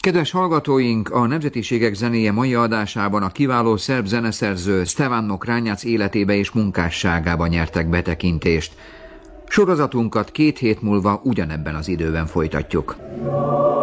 Kedves hallgatóink, a Nemzetiségek zenéje mai adásában a kiváló szerb zeneszerző Stevano Kranjac életébe és munkásságába nyertek betekintést. Sorozatunkat 2 hét múlva ugyanebben az időben folytatjuk.